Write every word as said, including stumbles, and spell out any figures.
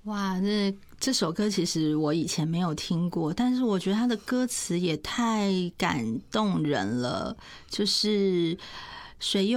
哇，这这首歌其实我以前没有听过，但是我觉得它的歌词也太感动人了，就是水